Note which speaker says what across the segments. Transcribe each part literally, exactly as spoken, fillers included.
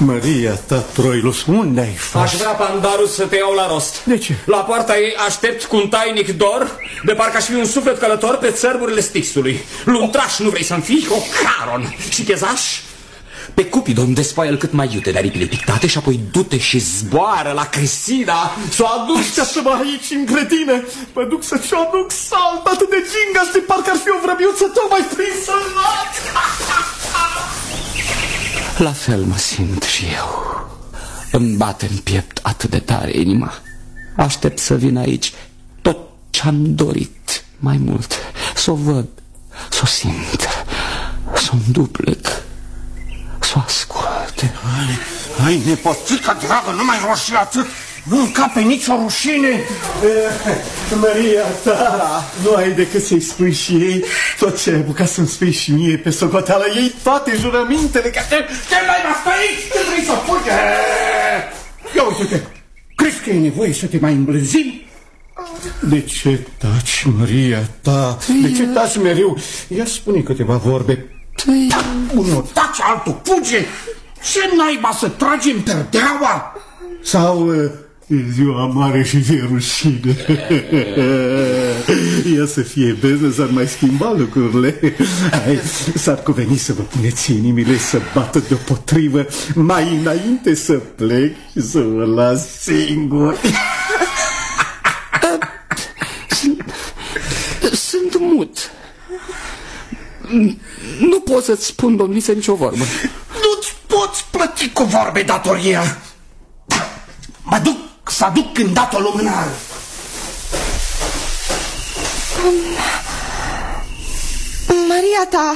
Speaker 1: Maria ta, Troilus, unde ai fost?
Speaker 2: Aș vrea, Pandarus, să te iau la rost.
Speaker 1: De ce?
Speaker 2: La poarta ei aștept cu un tainic dor, de parcă aș fi un suflet călător pe țărburile Stixului. Luntraș nu vrei să-mi fii? O Caron! Și chezaș? Pe Cupidon despoiă-l cât mai iute de aripile pictate și apoi du-te și zboară la Crisida să o aduci.
Speaker 1: Așteaptă-mă aici, între tine. Mă duc să-ți o aduc salt atât de gingaș de parcă ar fi o vrăbiuță tocmai prinsă în lat.
Speaker 2: La fel mă simt și eu. Îmi bate în piept atât de tare inima. Aștept să vin aici tot ce-am dorit mai mult. Să o văd, să o simt, să o duplec, să o asculte.
Speaker 3: Hai, hai, nepoțica dragă, nu mai roși atât. Nu încape nicio rușine.
Speaker 1: Maria ta, nu ai decât să-i spui și ei tot ce ai apucat să-mi spui și mie pe socoteala ei, toate jurămintele. Că te,
Speaker 3: te mai asta aici, ce vrei să fugi? Ia uite-te, crezi că e nevoie să te mai îmblânzim?
Speaker 1: De ce taci, Maria ta? De ce taci mereu? Ia spune câteva vorbe.
Speaker 3: Unul taci, altul fuge. Ce naiba să tragem perdeaua?
Speaker 1: Sau e ziua mare și e rușine. Ia să fie beză, s-ar mai schimba lucrurile. S-ar cuveni să vă puneți inimile să bată deopotrivă mai înainte să plec și să vă las singur.
Speaker 2: Sunt mut. Nu pot să-ți spun, domniță, nicio vorbă.
Speaker 3: Nu-ți poți plăti cu vorbe datoria. Mă duc să aduc îndată o lumânare.
Speaker 4: Maria ta,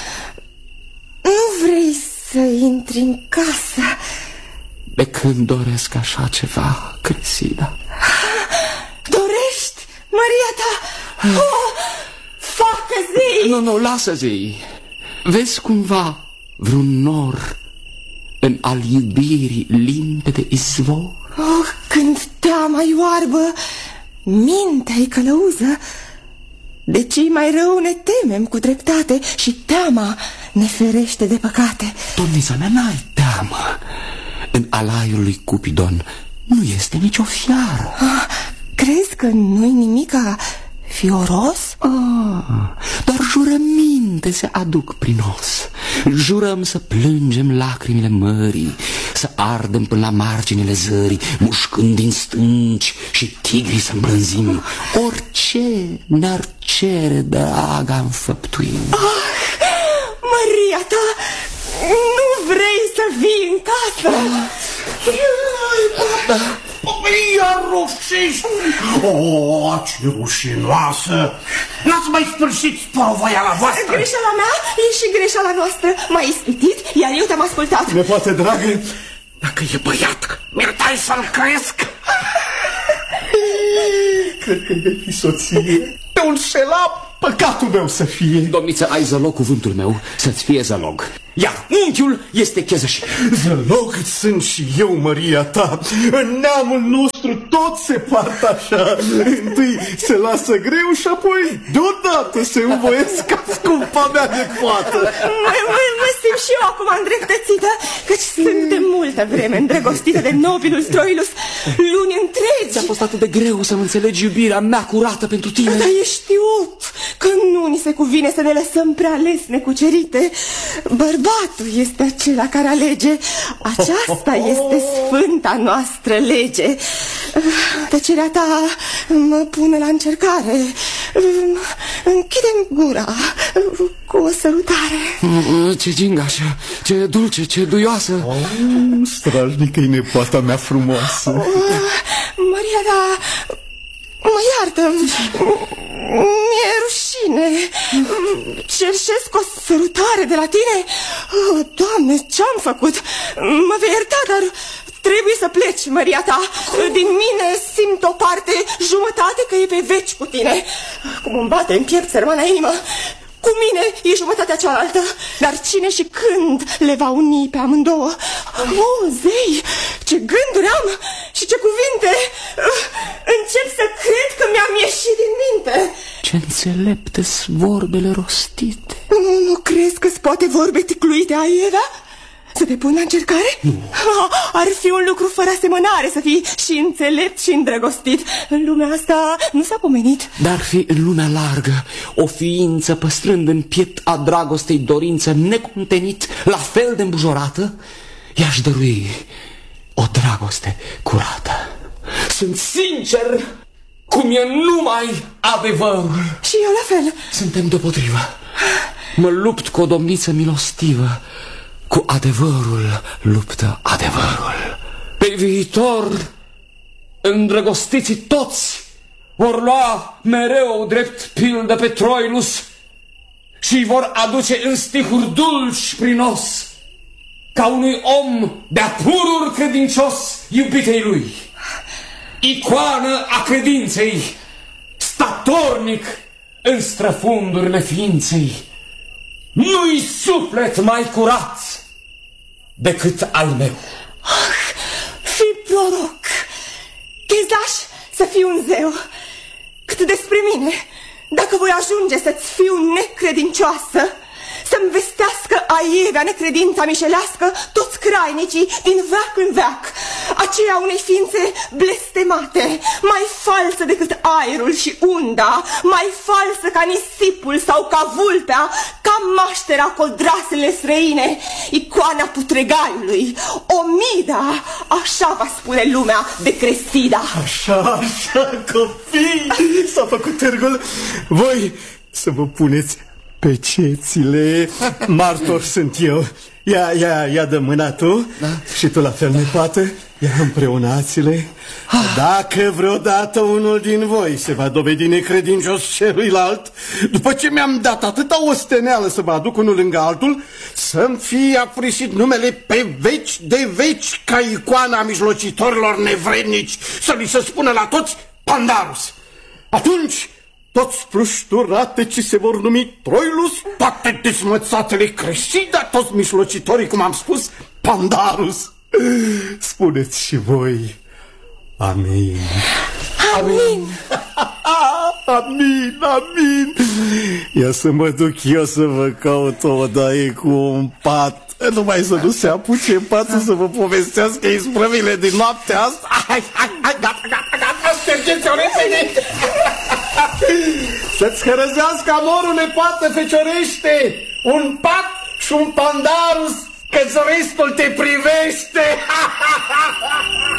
Speaker 4: nu vrei să intri în casă?
Speaker 2: De când doresc așa ceva, Crisida?
Speaker 4: Dorești, Maria ta? Oh, facă zei!
Speaker 2: Nu, nu, lasă zei. Vezi cumva vreun nor în al iubirii limpede izvor?
Speaker 4: Oh, când teama-i oarbă, mintea-i călăuză. De cei mai rău ne temem cu dreptate și teama ne ferește de păcate.
Speaker 2: Domnița mea, n-ai teamă. În alaiul lui Cupidon nu este nicio fiară.
Speaker 4: Ah, crezi că nu-i nimica fioros?
Speaker 2: Ah, doar jurăminte se aduc prin os. Jurăm să plângem lacrimile mării, să ardem până la marginile zării, mușcând din stânci și tigrii să îmblânzim. Orice ne-ar cere, draga, înfăptuim.
Speaker 4: Ah, Maria ta, nu vrei să vii în casă?
Speaker 3: Iar rușești! O, ce rușinoasă! N-ați mai sfârșit provoiala voastră!
Speaker 4: Greșeala mea e și greșeala noastră. M-ai ispitit, iar eu te-am ascultat.
Speaker 1: Nepoate dragă,
Speaker 3: dacă e băiat, mi-ar dai să-l cresc!
Speaker 1: cred că e fi soție. Pe un șelap, păcatul meu să fie.
Speaker 2: Domniță, ai zălog cuvântul meu, să-ți fie zălog. Iar unchiul este chezăș.
Speaker 1: Zălog sunt și eu, Maria ta. În neamul nostru tot se poartă așa. Întâi se lasă greu și apoi deodată se învoiesc ca scumpa mea nepoată.
Speaker 4: Mă, mă, mă simt și eu acum îndreptățită, căci sunt de multă vreme îndrăgostită de nobilul Troilus. Luni întregi.
Speaker 2: Ți-a fost atât de greu să-mi înțelegi iubirea mea curată pentru tine.
Speaker 4: Dar e știut că nu ni se cuvine să ne lăsăm prea lesne cucerite. Bărbatul este acela care alege. Aceasta este sfânta noastră lege. Tăcerea ta mă pune la încercare. Închide-mi gura cu o sărutare.
Speaker 2: Ce gingașă, ce dulce, ce duioasă.
Speaker 1: Oh, strajnică-i nepoata mea frumoasă.
Speaker 4: Oh, Maria, da, mă iartă. Mi-e rușine. Cerșesc o sărutare de la tine? Oh, Doamne, ce-am făcut? Mă vei ierta, dar trebuie să pleci, Maria ta. Din mine simt o parte, jumătate că e pe veci cu tine. Cum îmi bate în piept sărmana inimă. Cu mine e jumătatea cealaltă. Dar cine și când le va uni pe amândouă? Oh, zei, ce gânduri am și ce cuvinte. Încep să cred că mi-am ieșit din minte.
Speaker 2: Ce înțelepte-s vorbele rostite.
Speaker 4: Nu, nu crezi că-ți poate vorbe ticluite aiera? Să te pun la încercare?
Speaker 2: Nu.
Speaker 4: Ar fi un lucru fără asemănare să fii și înțelept și îndrăgostit. În lumea asta nu s-a pomenit.
Speaker 2: Dar fi în lumea largă o ființă păstrând în piept a dragostei dorință necontenit, la fel de îmbujorată, i-aș dărui o dragoste curată. Sunt sincer cum e numai adevărul.
Speaker 4: Și eu la fel.
Speaker 2: Suntem deopotrivă. Mă lupt cu o domniță milostivă, cu adevărul luptă adevărul. Pe viitor, îndrăgostiții toți vor lua mereu drept pildă pe Troilus și vor aduce în stihuri dulci prinos, ca unui om de-a pururi credincios iubitei lui, icoană a credinței, statornic în străfundurile ființei. Nu-i suflet mai curat decât al meu.
Speaker 4: Ah, fi proroc, chezaș să fiu un zeu. Cât despre mine, dacă voi ajunge să-ți fiu necredincioasă, să-mi vestească aiega necredința mișelească toți crainicii din veac în veac, aceea unei ființe blestemate, mai falsă decât aerul și unda, mai falsă ca nisipul sau ca vulpea, ca maștera codrasele străine, icoana putregaiului, Omida, așa va spune lumea de Cressida.
Speaker 1: Așa, așa, copii, s-a făcut târgul. Voi să vă puneți pe cețile, martor sunt eu. Ia, ia, ia de mâna tu, da? Și tu la fel, nepoată. Ia împreunați-le. Dacă vreodată unul din voi se va dovedi necredincios celuilalt, după ce mi-am dat atâta osteneală să vă aduc unul lângă altul, să-mi fie aprisit numele pe veci de veci ca icoana mijlocitorilor nevrednici, să li se spună la toți Pandarus. Atunci toți plușturate ce se vor numi Troilus, toate desmățatele Cressida, toți mijlocitorii, cum am spus, Pandarus. Spuneți și voi amin.
Speaker 4: Amin.
Speaker 1: Amin, amin. Ia să mă duc eu să vă caut o odaie cu un pat, numai să nu se apuce în pață să vă povestească isprăvile din noaptea asta. Hai, hai, hai, gata, gata, gata, stergeți-o repede. Să-ți hărăzească amorul, nepoată feciorește, un pat și un Pandarus, că-ți restul te privește.